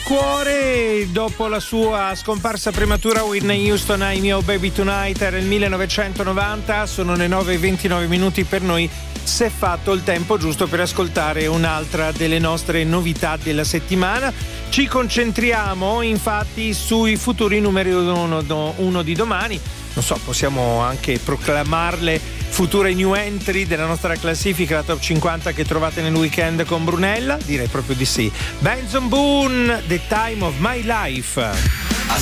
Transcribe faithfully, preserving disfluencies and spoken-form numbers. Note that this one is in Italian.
cuore. Dopo la sua scomparsa prematura, Whitney Houston, I'm Your Baby Tonight, era il millenovecentonovanta. Sono le nove e ventinove minuti per noi. Si è fatto il tempo giusto per ascoltare un'altra delle nostre novità della settimana. Ci concentriamo infatti sui futuri numeri uno, uno di domani. Non so, possiamo anche proclamarle future new entry della nostra classifica, la top cinquanta che trovate nel weekend con Brunella? Direi proprio di sì. Benson Boone, The Time of My Life.